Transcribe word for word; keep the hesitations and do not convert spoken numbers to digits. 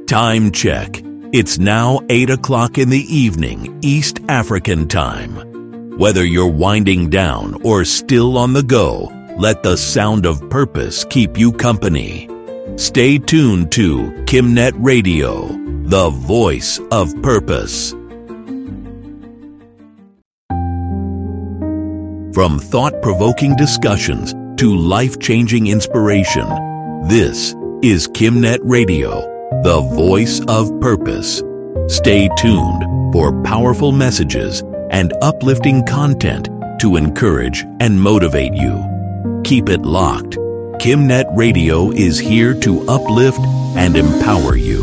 Time check. It's now eight o'clock in the evening, East African time. Whether you're winding down or still on the go, let the sound of purpose keep you company. Stay tuned to KimNet Radio, the voice of purpose. From thought-provoking discussions to life-changing inspiration, this is KimNet Radio, the voice of purpose. Stay tuned for powerful messages and uplifting content to encourage and motivate you. Keep it locked. KimNet Radio is here to uplift and empower you.